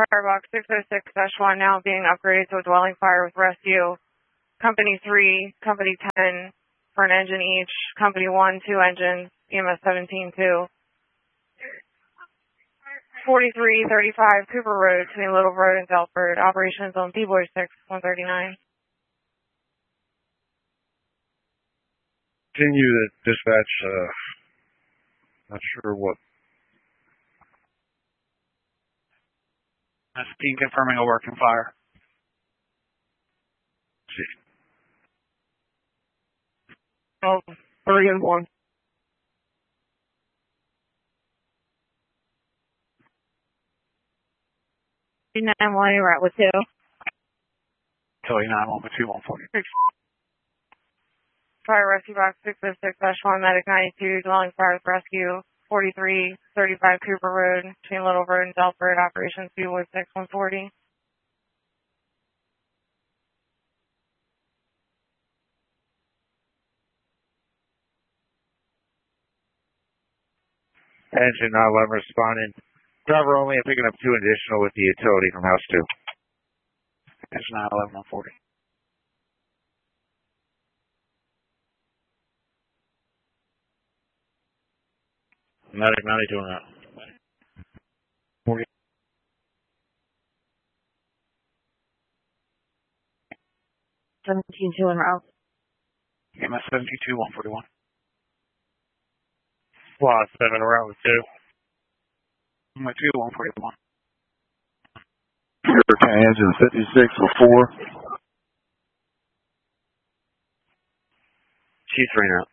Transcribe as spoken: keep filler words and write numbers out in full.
Firebox six oh six dash one now being upgraded to a dwelling fire with rescue. Company three, Company ten for an engine each. Company one, two engines, E M S seventeen two. forty-three thirty-five Cooper Road between Little Road and Delford. Operations on P-Boy six one thirty-nine. Continue the dispatch, uh, not sure what. That's team confirming a working fire. See. Oh, three and one. nine one, you're right with two. Kelly nine one with two one forty. Fire Rescue Box six oh six dash one, Medic ninety-two, dwelling fire with rescue. forty-three thirty-five Cooper Road between Little Road and Delford. Operations P-Boy six one forty. Engine nine eleven responding. Driver only and picking up two additional with the utility from house two. Engine nine eleven one forty. Medic ninety-two on that. forty. seventeen two en route. E M S seventy-two one forty-one. Slot seven around with two. With two one forty-one. Hurricane engine fifty-six with four. Chief three now.